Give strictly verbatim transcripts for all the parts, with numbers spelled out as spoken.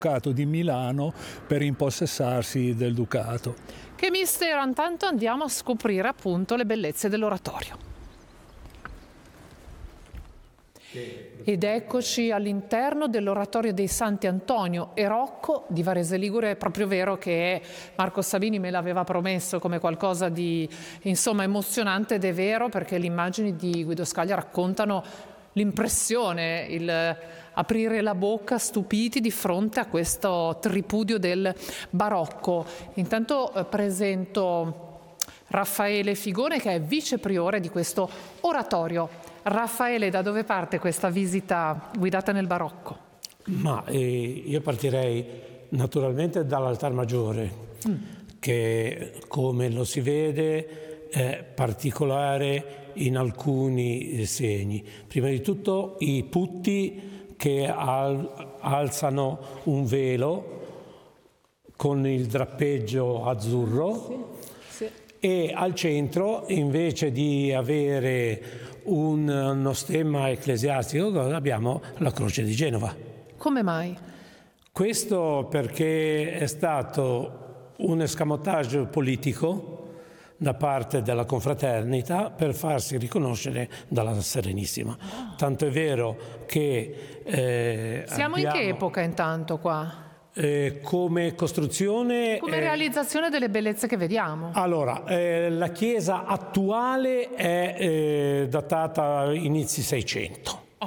Ducato di Milano per impossessarsi del ducato. Che mistero, intanto andiamo a scoprire appunto le bellezze dell'oratorio. Ed eccoci all'interno dell'oratorio dei Santi Antonio e Rocco di Varese Ligure. È proprio vero che Marco Sabini me l'aveva promesso come qualcosa di insomma emozionante, ed è vero, perché le immagini di Guido Scaglia raccontano l'impressione, il aprire la bocca stupiti di fronte a questo tripudio del barocco. Intanto eh, presento Raffaele Figone, che è vice priore di questo oratorio. Raffaele, da dove parte questa visita guidata nel barocco? Ma eh, io partirei naturalmente dall'altar maggiore, mm. che come lo si vede è particolare in alcuni segni. Prima di tutto i putti che al, alzano un velo con il drappeggio azzurro, sì, sì. E al centro, invece di avere un, uno stemma ecclesiastico, abbiamo la croce di Genova. Come mai? Questo perché è stato un escamotage politico da parte della confraternita per farsi riconoscere dalla Serenissima. Tanto è vero che eh, siamo abbiamo, in che epoca intanto qua? Eh, come costruzione... Come eh, realizzazione delle bellezze che vediamo. Allora, eh, la chiesa attuale è eh, datata inizi Seicento. Oh.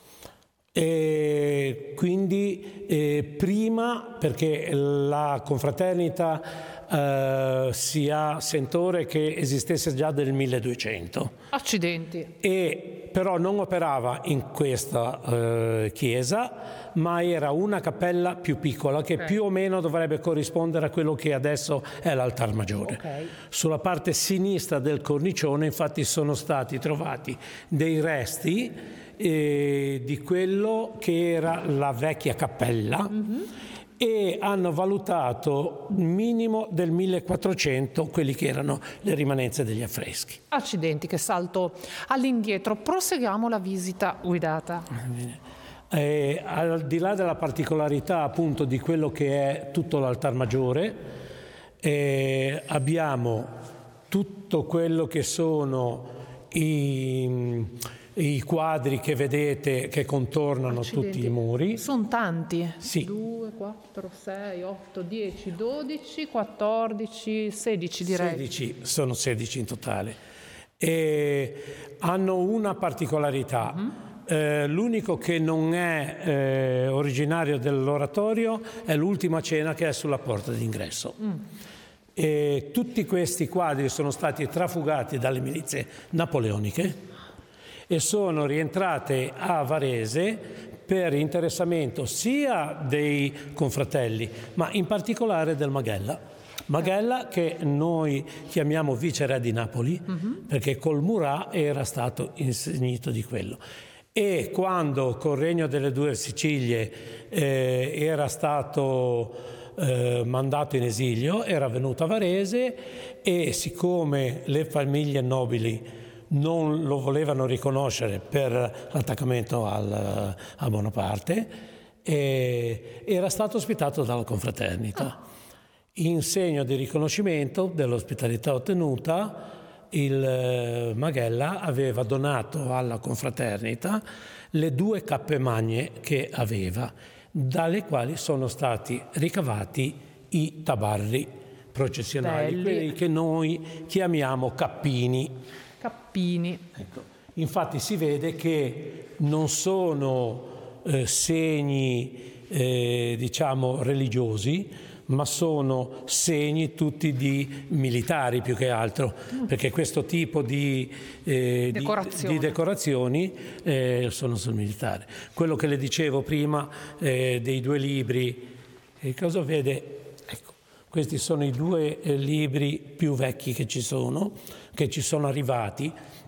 E quindi eh, prima, perché la confraternita Uh, si ha sentore che esistesse già del milleduecento. Accidenti. E però non operava in questa uh, chiesa, ma era una cappella più piccola che okay. più o meno dovrebbe corrispondere a quello che adesso è l'altar maggiore. Okay. Sulla parte sinistra del cornicione infatti sono stati trovati dei resti eh, di quello che era la vecchia cappella. Mm-hmm. E hanno valutato minimo del millequattrocento quelli che erano le rimanenze degli affreschi. Accidenti, che salto all'indietro. Proseguiamo la visita guidata. Eh, al di là della particolarità appunto di quello che è tutto l'altar maggiore, eh, abbiamo tutto quello che sono i... i quadri che vedete che contornano Accidenti. Tutti i muri. Sono tanti. Sì. due, quattro, sei, otto, dieci, dodici, quattordici, sedici direi. sedici, sono sedici in totale. E hanno una particolarità. Mm-hmm. Eh, l'unico che non è eh, originario dell'oratorio è l'ultima cena che è sulla porta d'ingresso. Mm. E tutti questi quadri sono stati trafugati dalle milizie napoleoniche e sono rientrate a Varese per interessamento sia dei confratelli, ma in particolare del Maghella. Maghella, che noi chiamiamo viceré di Napoli, uh-huh. perché col Murat era stato insignito di quello. E quando col Regno delle Due Sicilie eh, era stato eh, mandato in esilio, era venuto a Varese e siccome le famiglie nobili non lo volevano riconoscere per l'attaccamento al, a Bonaparte, e era stato ospitato dalla confraternita. Ah. In segno di riconoscimento dell'ospitalità ottenuta, il Maghella aveva donato alla confraternita le due cappe magne che aveva, dalle quali sono stati ricavati i tabarri processionali, Belli. Quelli che noi chiamiamo cappini. Cappini. Ecco. Infatti si vede che non sono eh, segni eh, diciamo religiosi, ma sono segni tutti di militari più che altro, mm. perché questo tipo di, eh, Decorazione. di, di decorazioni eh, sono sul militare. Quello che le dicevo prima eh, dei due libri, eh, cosa vede? Ecco, questi sono i due eh, libri più vecchi che ci sono, che ci sono arrivati,